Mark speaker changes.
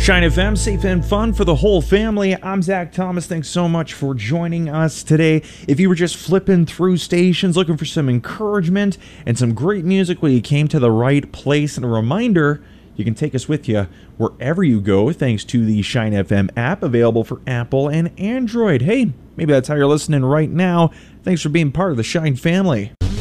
Speaker 1: Shine FM, safe and fun for the whole family. I'm Zach Thomas. Thanks so much for joining us today. If you were just flipping through stations looking for some encouragement and some great music, well, you came to the right place. And a reminder, you can take us with you wherever you go thanks to the Shine FM app available for Apple and Android. Hey, maybe that's how you're listening right now. Thanks for being part of the Shine family.